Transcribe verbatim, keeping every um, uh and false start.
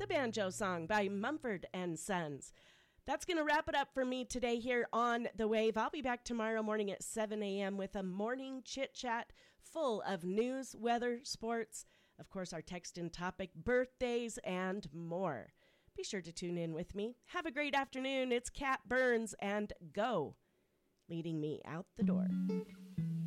the banjo song by Mumford and Sons. That's going to wrap it up for me today here on The Wave. I'll be back tomorrow morning at seven a.m. with a morning chit-chat full of news, weather, sports, of course, our text and topic, birthdays, and more. Be sure to tune in with me. Have a great afternoon. It's Kat Burns and Go, leading me out the door.